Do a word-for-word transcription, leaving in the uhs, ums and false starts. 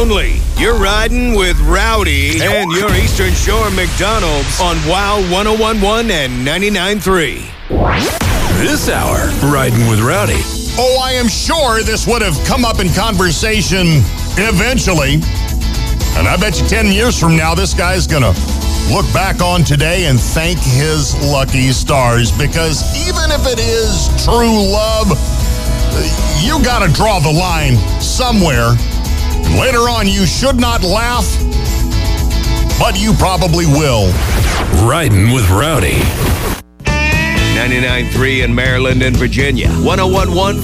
only. You're riding with Rowdy and your Eastern Shore McDonald's on Wow one oh one point one and ninety-nine point three. This hour, Riding with Rowdy. Oh, I am sure this would have come up in conversation eventually. And I bet you ten years from now, this guy's going to look back on today and thank his lucky stars. Because even if it is true love, you got to draw the line somewhere. Later on, you should not laugh, but you probably will. Riding with Rowdy. ninety-nine point three in Maryland and Virginia. one oh one point one